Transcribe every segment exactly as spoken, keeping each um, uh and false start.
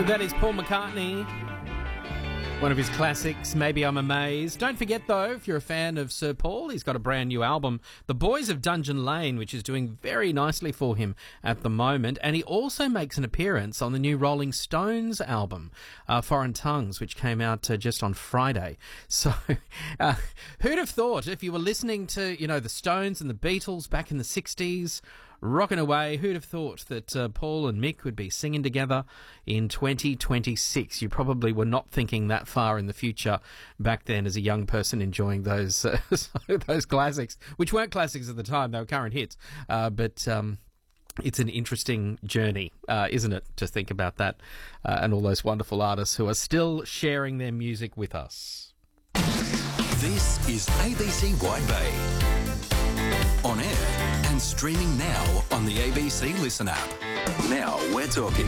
That is Paul McCartney. One of his classics, Maybe I'm Amazed. Don't forget, though, if you're a fan of Sir Paul, he's got a brand new album, The Boys of Dungeon Lane, which is doing very nicely for him at the moment. And he also makes an appearance on the new Rolling Stones album, uh, Foreign Tongues, which came out uh, just on Friday. So uh, who'd have thought, if you were listening to, you know, the Stones and the Beatles back in the sixties, rocking away, who'd have thought that uh, Paul and Mick would be singing together in twenty twenty-six? You probably were not thinking that far in the future back then as a young person enjoying those uh, those classics, which weren't classics at the time, they were current hits. Uh, but um, it's an interesting journey, uh, isn't it, to think about that uh, and all those wonderful artists who are still sharing their music with us. This is A B C Wide Bay. On air and streaming now on the A B C Listen app. Now we're talking.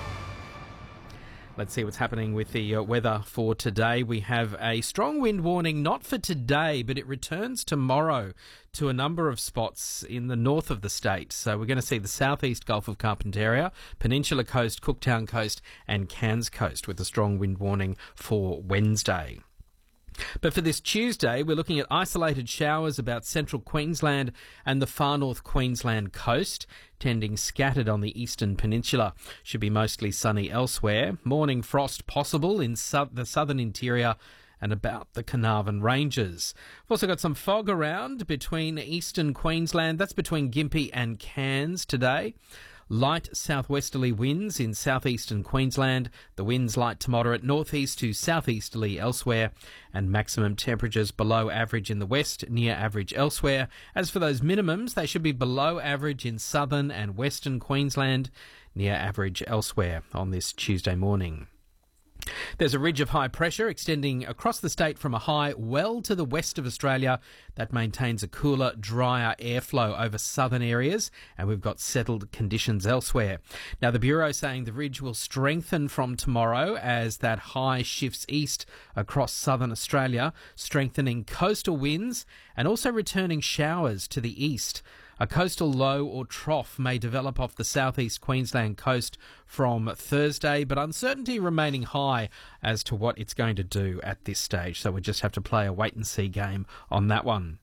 Let's see what's happening with the uh, weather for today. We have a strong wind warning, not for today, but it returns tomorrow to a number of spots in the north of the state. So we're going to see the southeast Gulf of Carpentaria, Peninsula Coast, Cooktown Coast and Cairns Coast with a strong wind warning for Wednesday. But for this Tuesday, we're looking at isolated showers about central Queensland and the far north Queensland coast, tending scattered on the eastern peninsula. Should be mostly sunny elsewhere. Morning frost possible in su- the southern interior and about the Carnarvon Ranges. We've also got some fog around between eastern Queensland. That's between Gympie and Cairns today. Light southwesterly winds in southeastern Queensland. The winds light to moderate northeast to southeasterly elsewhere, and maximum temperatures below average in the west, near average elsewhere. As for those minimums, they should be below average in southern and western Queensland, near average elsewhere on this Tuesday morning. There's a ridge of high pressure extending across the state from a high well to the west of Australia that maintains a cooler, drier airflow over southern areas, and we've got settled conditions elsewhere. Now, the Bureau is saying the ridge will strengthen from tomorrow as that high shifts east across southern Australia, strengthening coastal winds and also returning showers to the east. A coastal low or trough may develop off the southeast Queensland coast from Thursday, but uncertainty remaining high as to what it's going to do at this stage. So we just have to play a wait-and-see game on that one.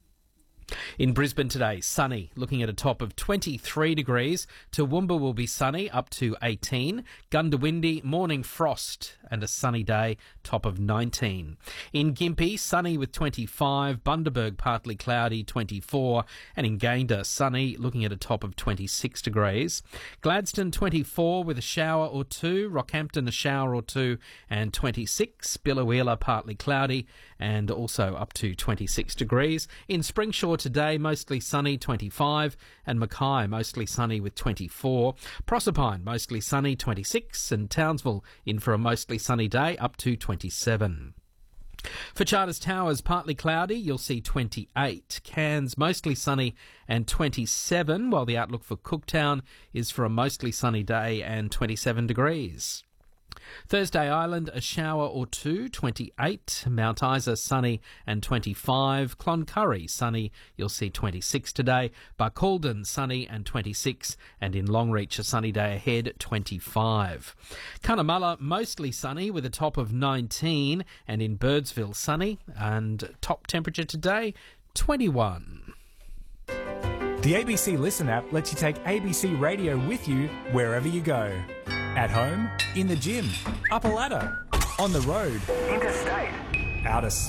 In Brisbane today, sunny, looking at a top of twenty-three degrees. Toowoomba will be sunny, up to eighteen. Gundawindi, morning frost and a sunny day, top of nineteen. In Gympie, sunny with twenty-five. Bundaberg, partly cloudy, twenty-four. And in Gayndah, sunny, looking at a top of twenty-six degrees. Gladstone, twenty-four with a shower or two. Rockhampton, a shower or two and twenty-six. Biloela, partly cloudy and also up to twenty-six degrees. In Springsure today, mostly sunny, twenty-five, and Mackay, mostly sunny with twenty-four. Proserpine, mostly sunny, twenty-six, and Townsville in for a mostly sunny day, up to twenty-seven. For Charters Towers, partly cloudy, you'll see twenty-eight. Cairns, mostly sunny and twenty-seven, while the outlook for Cooktown is for a mostly sunny day and twenty-seven degrees. Thursday Island, a shower or two, twenty-eight. Mount Isa, sunny and twenty-five. Cloncurry, sunny, you'll see twenty-six today. Barcaldine, sunny and twenty-six. And in Longreach, a sunny day ahead, twenty-five. Cunnamulla, mostly sunny with a top of nineteen. And in Birdsville, sunny and top temperature today, twenty-one. The A B C Listen app lets you take A B C Radio with you wherever you go. At home, in the gym, up a ladder, on the road, interstate, out of